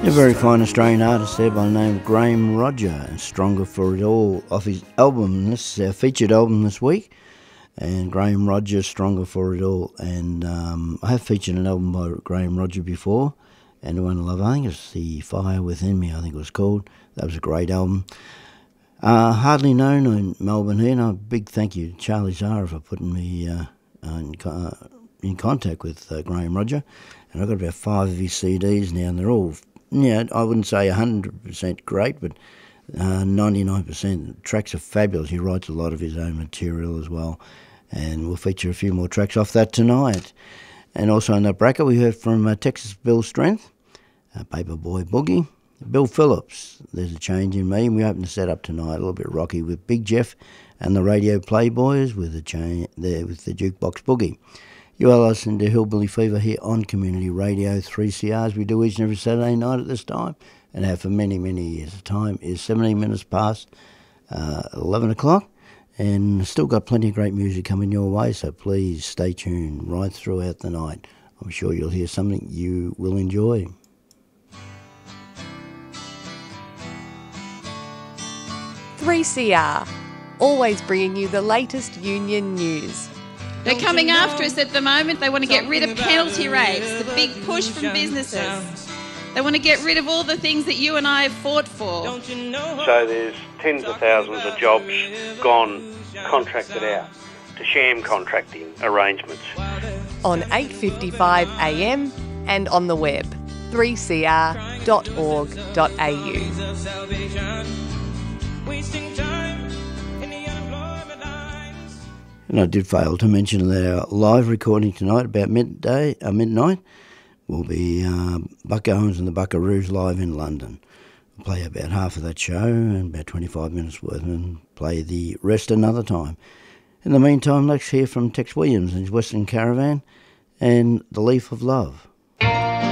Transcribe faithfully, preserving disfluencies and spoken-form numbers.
A very fine Australian artist there by the name of Graham Roger, and Stronger for It All, off his album. This is our featured album this week, and Graham Roger, Stronger for It All. And um, I have featured an album by Graham Roger before, and the one I love, I think it's The Fire Within Me, I think it was called. That was a great album. Uh, hardly known in Melbourne here, and a big thank you to Charlie Zara for putting me uh, in, uh, in contact with uh, Graham Roger. And I've got about five of his C Ds now, and they're all, yeah, I wouldn't say one hundred percent great, but uh, ninety-nine percent. Tracks are fabulous. He writes a lot of his own material as well, and we'll feature a few more tracks off that tonight. And also in that bracket, we heard from uh, Texas Bill Strength, uh, Paperboy Boogie, Bill Phillips, There's a Change in Me, and we open the set up tonight a little bit rocky with Big Jeff and the Radio Playboys with the cha- there with the Jukebox Boogie. You are listening to Hillbilly Fever here on Community Radio three C Rs. We do each and every Saturday night at this time, and have for many, many years. The time is seventeen minutes past uh, eleven o'clock, and still got plenty of great music coming your way, so please stay tuned right throughout the night. I'm sure you'll hear something you will enjoy. three C R, always bringing you the latest union news. They're coming after us at the moment. They want to get rid of penalty rates, the big push from businesses. They want to get rid of all the things that you and I have fought for. So there's tens of thousands of jobs gone contracted out to sham contracting arrangements. On eight fifty-five a m and on the web, three c r dot org dot a u. And I did fail to mention that our live recording tonight about midday, uh, midnight will be uh, Buck Owens and the Buckaroos live in London. We'll play about half of that show and about twenty-five minutes worth, and play the rest another time. In the meantime, let's hear from Tex Williams and his Western Caravan and The Leaf of Love.